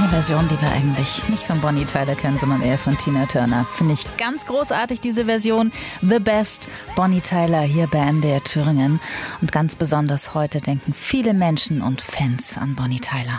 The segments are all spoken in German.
Eine Version, die wir eigentlich nicht von Bonnie Tyler kennen, sondern eher von Tina Turner. Finde ich ganz großartig, diese Version. The Best, Bonnie Tyler hier bei MDR Thüringen. Und ganz besonders heute denken viele Menschen und Fans an Bonnie Tyler.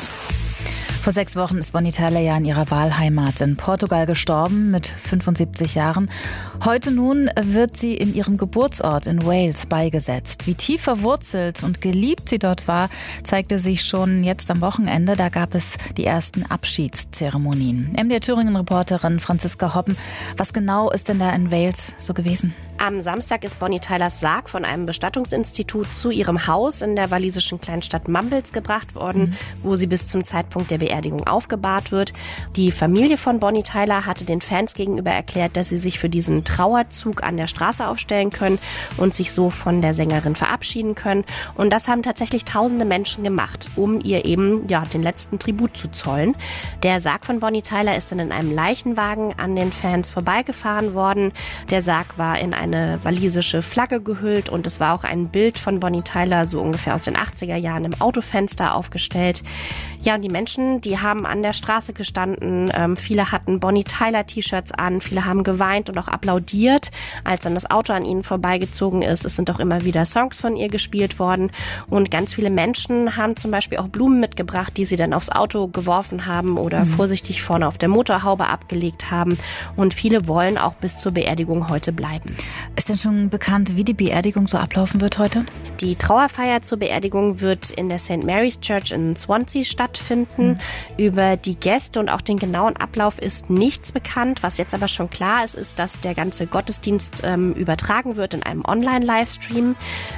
Vor 6 Wochen ist Bonnie Tyler ja in ihrer Wahlheimat in Portugal gestorben, mit 75 Jahren. Heute nun wird sie in ihrem Geburtsort in Wales beigesetzt. Wie tief verwurzelt und geliebt sie dort war, zeigte sich schon jetzt am Wochenende. Da gab es die ersten Abschiedszeremonien. MDR Thüringen-Reporterin Franziska Hoppen, was genau ist denn da in Wales so gewesen? Am Samstag ist Bonnie Tylers Sarg von einem Bestattungsinstitut zu ihrem Haus in der walisischen Kleinstadt Mumbles gebracht worden, wo sie bis zum Zeitpunkt der Beerdigung aufgebahrt wird. Die Familie von Bonnie Tyler hatte den Fans gegenüber erklärt, dass sie sich für diesen Trauerzug an der Straße aufstellen können und sich so von der Sängerin verabschieden können. Und das haben tatsächlich tausende Menschen gemacht, um ihr eben den letzten Tribut zu zollen. Der Sarg von Bonnie Tyler ist dann in einem Leichenwagen an den Fans vorbeigefahren worden. Der Sarg war in eine walisische Flagge gehüllt und es war auch ein Bild von Bonnie Tyler so ungefähr aus den 80er Jahren im Autofenster aufgestellt. Ja, und die Menschen, die haben an der Straße gestanden. Viele hatten Bonnie Tyler T-Shirts an, viele haben geweint und auch applaudiert, als dann das Auto an ihnen vorbeigezogen ist. Es sind auch immer wieder Songs von ihr gespielt worden und ganz viele Menschen haben zum Beispiel auch Blumen mitgebracht, die sie dann aufs Auto geworfen haben oder vorsichtig vorne auf der Motorhaube abgelegt haben. Und viele wollen auch bis zur Beerdigung heute bleiben. Ist denn schon bekannt, wie die Beerdigung so ablaufen wird heute? Die Trauerfeier zur Beerdigung wird in der St. Mary's Church in Swansea stattfinden. Über die Gäste und auch den genauen Ablauf ist nichts bekannt. Was jetzt aber schon klar ist, ist, dass der ganze Gottesdienst übertragen wird in einem Online-Livestream.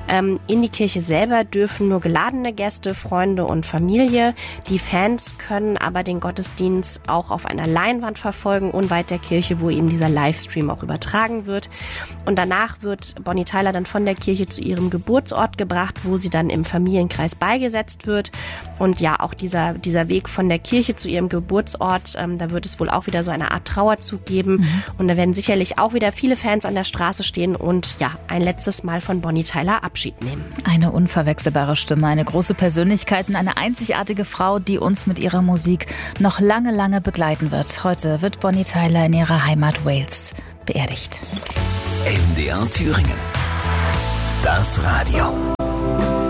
In die Kirche selber dürfen nur geladene Gäste, Freunde und Familie. Die Fans können aber den Gottesdienst auch auf einer Leinwand verfolgen, unweit der Kirche, wo eben dieser Livestream auch übertragen wird. Und danach wird Bonnie Tyler dann von der Kirche zu ihrem Geburtsort gebracht, wo sie dann im Familienkreis beigesetzt wird. Und ja, auch dieser Weg von der Kirche zu ihrem Geburtsort, da wird es wohl auch wieder so eine Art Trauerzug geben. Und da werden sicherlich auch wieder viele Fans an der Straße stehen und ein letztes Mal von Bonnie Tyler Abschied nehmen. Eine unverwechselbare Stimme, eine große Persönlichkeit und eine einzigartige Frau, die uns mit ihrer Musik noch lange, lange begleiten wird. Heute wird Bonnie Tyler in ihrer Heimat Wales beerdigt. MDR Thüringen. Das Radio.